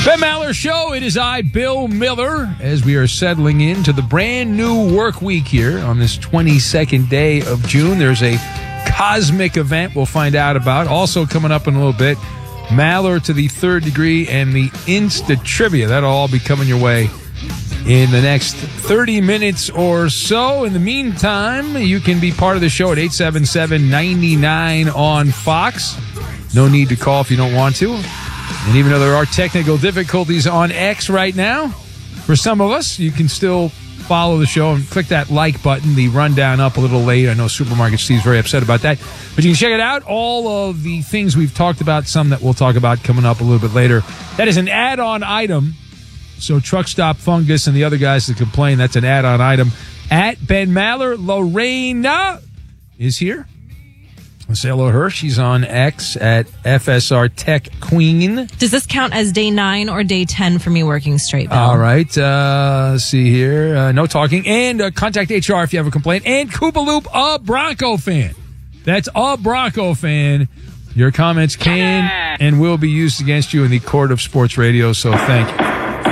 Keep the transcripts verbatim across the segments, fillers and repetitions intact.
Ben Maller Show. It is I, Bill Miller, as we are settling into the brand new work week here on this twenty-second day of June. There's a cosmic event we'll find out about. Also coming up in a little bit, Maller to the third degree and the Insta Trivia. That'll all be coming your way in the next thirty minutes or so. In the meantime, you can be part of the show at eight seven seven, nine nine on Fox. No need to call if you don't want to. And even though there are technical difficulties on X right now, for some of us, you can still follow the show and click that like button. The rundown up a little late. I know Supermarket Steve's very upset about that. But you can check it out. All of the things we've talked about, some that we'll talk about coming up a little bit later. That is an add-on item. So Truck Stop Fungus and the other guys that complain, that's an add-on item. At Ben Maller, Lorena is here. Let's say hello to her. She's on X at F S R Tech Queen. Does this count as day nine or day ten for me working straight, Bill? All right. Uh, let's see here. Uh, no talking. And uh, contact H R if you have a complaint. And Koopa Loop, a Bronco fan. That's a Bronco fan. Your comments can and will be used against you in the court of sports radio, so thank you.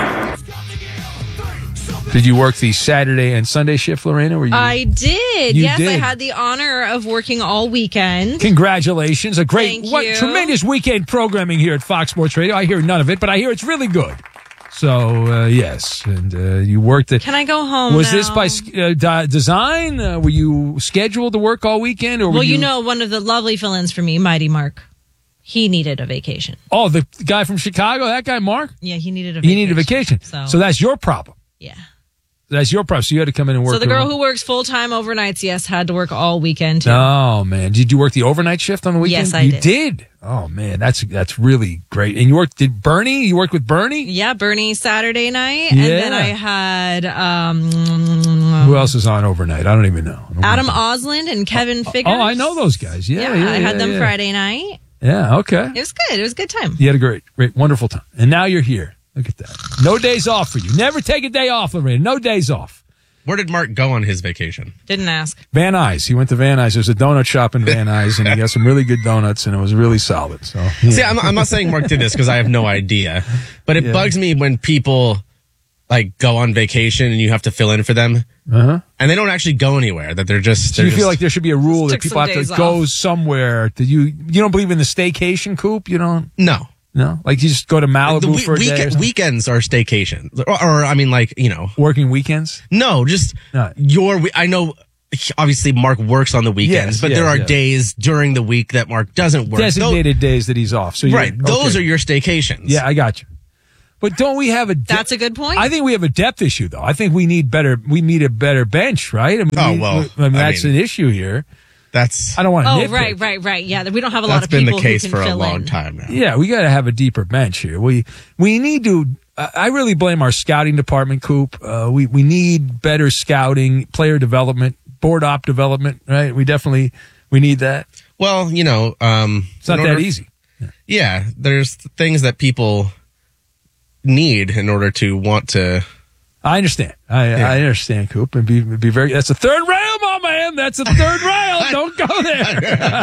Did you work the Saturday and Sunday shift, Lorena? Were you, I did. You yes, did. I had the honor of working all weekend. Congratulations. A great, Thank what you. tremendous weekend programming here at Fox Sports Radio. I hear none of it, but I hear it's really good. So, uh, yes. And uh, you worked it. Can I go home Was now? this by uh, di- design? Uh, were you scheduled to work all weekend? Or were Well, you... you know, one of the lovely fill-ins for me, Mighty Mark, he needed a vacation. Oh, the guy from Chicago, that guy, Mark? Yeah, he needed a vacation. He needed a vacation. So, so that's your problem. yeah. That's your problem. So you had to come in and work. So the girl around. who works full-time overnights, yes, had to work all weekend, too. Oh, man. Did you work the overnight shift on the weekend? Yes, I you did. did. Oh, man. That's that's really great. And you worked, did Bernie? You worked with Bernie? Yeah, Bernie Saturday night. Yeah. And then I had um, Who else is on overnight? I don't even know. I don't Adam know. Osland and Kevin Figures. Oh, I know those guys. Yeah, Yeah, yeah, I had yeah, them yeah. Friday night. Yeah, okay. It was good. It was a good time. You had a great, great, wonderful time. And now you're here. Look at that. No days off for you. Never take a day off, Lorena. No days off. Where did Mark go on his vacation? Didn't ask. Van Nuys. He went to Van Nuys. There's a donut shop in Van Nuys, and he got some really good donuts, and it was really solid. So, yeah. See, I'm, I'm not saying Mark did this because I have no idea, but it Yeah. bugs me when people like go on vacation and you have to fill in for them, Uh-huh. and they don't actually go anywhere. That they're just. So They're you feel just- like there should be a rule that Took people some have to days go off. somewhere. That you you don't believe in the staycation, Coop? You don't? no. No? Like you just go to Malibu The we- for a day or weekend, something? weekends are staycations, or, or I mean, like you know, Working weekends? no, just No. your. we- I know, obviously, Mark works on the weekends, Yes, but yes, there are yes. days during the week that Mark doesn't work. Designated days that he's off. So Those, you're- right, those okay. are your staycations. Yeah, I got you. But don't we have a? De- That's a good point. I think we have a depth issue, though. I think we need better. We need a better bench, right? I mean, Oh, we- well, I mean, I that's mean- an issue here. that's I don't want to. Oh, nitpick. right, right, right. Yeah, we don't have a lot that's of been people the case who can for a fill long in. time now. Yeah, we got to have a deeper bench here. We we need to. Uh, I really blame our scouting department, Coop. Uh, we we need better scouting, player development, board op development. Right? We definitely we need that. Well, you know, um, It's not in that order- easy. Yeah, there's things that people need in order to want to. I understand. I, Yeah. I understand, Coop. And be be very. That's a third rail, my man. That's a third rail. Don't go there.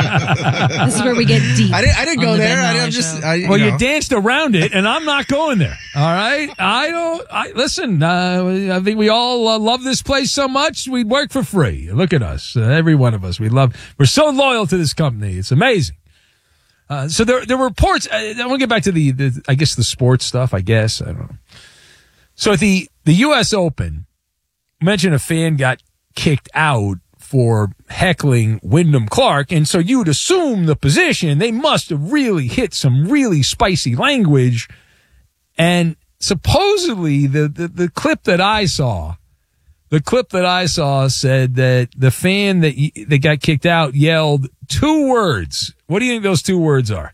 This is where we get deep. I didn't. I didn't on go the there. Ben I Maller didn't just. Show. I, you Well, know. you danced around it, and I'm not going there. All right, I don't. I listen. Uh, I think we all uh, love this place so much. We'd work for free. Look at us, uh, every one of us. We love. We're so loyal to this company. It's amazing. Uh, so there, there were reports. I, I want to get back to the, the, I guess the sports stuff. I guess I don't know. So at the the U S Open, I mentioned a fan got kicked out for heckling Wyndham Clark, and so you'd assume the position, they must have really hit some really spicy language. And supposedly the, the, the clip that I saw, the clip that I saw said that the fan that y- that got kicked out yelled two words. What do you think those two words are?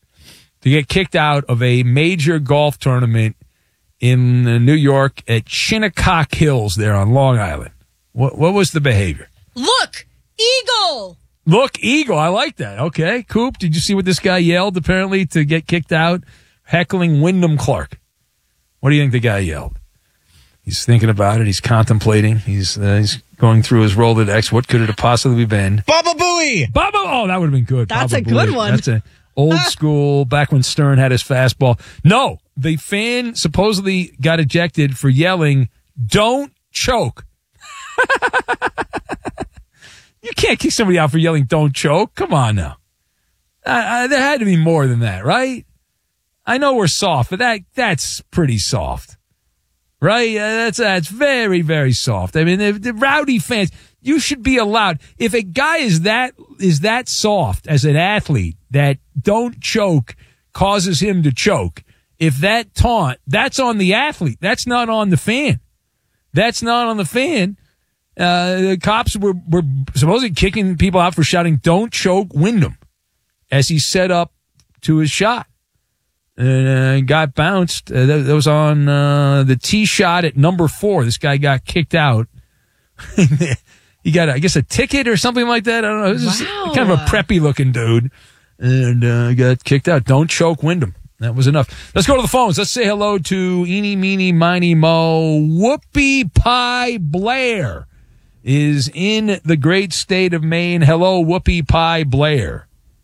To get kicked out of a major golf tournament in uh, New York at Shinnecock Hills there on Long Island. What what was the behavior? Look, eagle. Look, eagle. I like that. Okay, Coop, did you see what this guy yelled apparently to get kicked out? Heckling Wyndham Clark. What do you think the guy yelled? He's thinking about it. He's contemplating. He's uh, he's going through his Rolodex. What could it have possibly been? Baba Booey. Baba. Oh, that would have been good. That's Baba a good Booey. one. That's a old school. Back when Stern had his fastball. No, the fan supposedly got ejected for yelling, "Don't choke." You can't kick somebody out for yelling, "Don't choke." Come on now. Uh, uh, there had to be more than that, right? I know we're soft, but that that's pretty soft, right? Uh, that's that's very, very soft. I mean, the, the rowdy fans, you should be allowed. If a guy is that is that soft as an athlete that "don't choke" causes him to choke, if that taunt, that's on the athlete. That's not on the fan. That's not on the fan. Uh, the cops were, were supposedly kicking people out for shouting, "Don't choke Wyndham," as he set up to his shot. And uh, got bounced. Uh, that, that was on uh, the tee shot at number four. This guy got kicked out. He got, I guess, a ticket or something like that. I don't know. This is Wow. kind of a preppy looking dude. And uh, got kicked out. Don't choke Wyndham. That was enough. Let's go to the phones. Let's say hello to Eeny, Meeny, Miny, Mo. Whoopie Pie Blair is in the great state of Maine. Hello, Whoopie Pie Blair.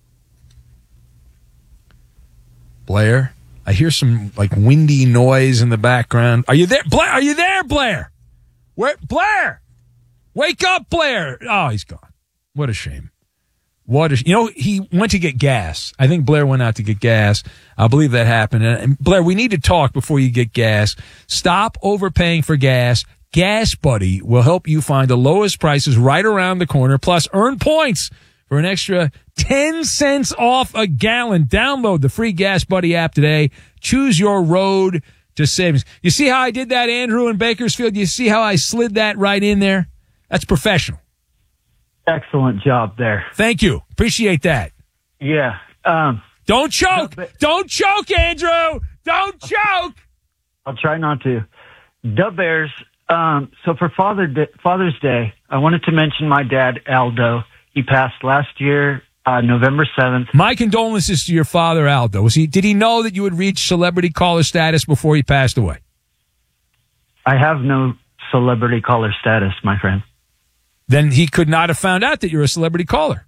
Blair, I hear some like windy noise in the background. Are you there, Blair? Are you there, Blair? Where, Blair? Wake up, Blair! Oh, he's gone. What a shame. What a sh- you know, he went to get gas. I think Blair went out to get gas. I believe that happened. And Blair, we need to talk before you get gas. Stop overpaying for gas. Gas Buddy will help you find the lowest prices right around the corner. Plus, earn points for an extra ten cents off a gallon. Download the free Gas Buddy app today. Choose your road to savings. You see how I did that, Andrew, in Bakersfield? You see how I slid that right in there? That's professional. Excellent job there. Thank you. Appreciate that. Yeah. Um, Don't choke. No, but- Don't choke, Andrew. Don't choke. I'll try not to. The Bears. Um, so for Father Day, Father's Day, I wanted to mention my dad, Aldo. He passed last year, uh, November seventh. My condolences to your father, Aldo. Was he? Did he know that you would reach celebrity caller status before he passed away? I have no celebrity caller status, my friend. Then he could not have found out that you're a celebrity caller.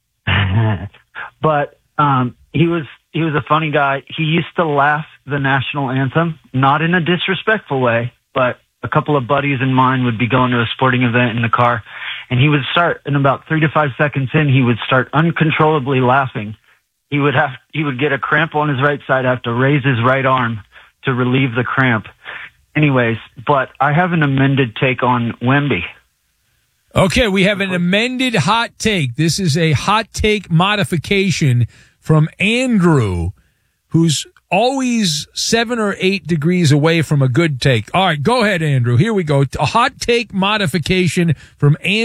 But um, he was he was a funny guy. He used to laugh the national anthem, not in a disrespectful way, but a couple of buddies and mine would be going to a sporting event in the car, and he would start, in about three to five seconds in, he would start uncontrollably laughing. He would have he would get a cramp on his right side, have to raise his right arm to relieve the cramp. Anyways, but I have an amended take on Wemby. Okay, we have an amended hot take. This is a hot take modification from Andrew, who's always seven or eight degrees away from a good take. All right, go ahead, Andrew. Here we go. A hot take modification from Andrew.